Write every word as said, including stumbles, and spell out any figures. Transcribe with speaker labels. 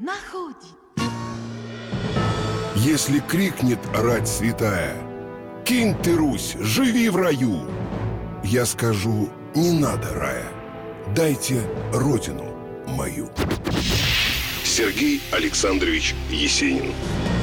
Speaker 1: находит.
Speaker 2: Если крикнет рать святая: «Кинь ты, Русь, живи в раю!» Я скажу: не надо рая, дайте родину мою.
Speaker 3: Сергей Александрович Есенин.